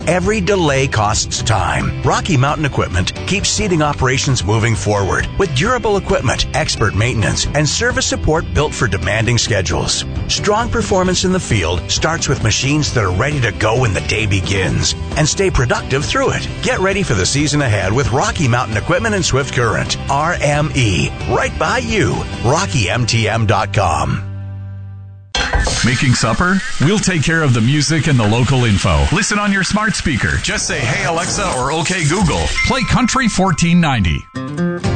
Every delay costs time. Rocky Mountain Equipment keeps seeding operations moving forward with durable equipment, expert maintenance, and service support built for demanding schedules. Strong performance in the field starts with machines that are ready to go when the day begins and stay productive through it. Get ready for the season ahead with Rocky Mountain Equipment and Swift Current. RME. Right by you. RockyMTM.com. Making supper? We'll take care of the music and the local info. Listen on your smart speaker. Just say, "Hey Alexa," or "Okay Google. Play Country 1490."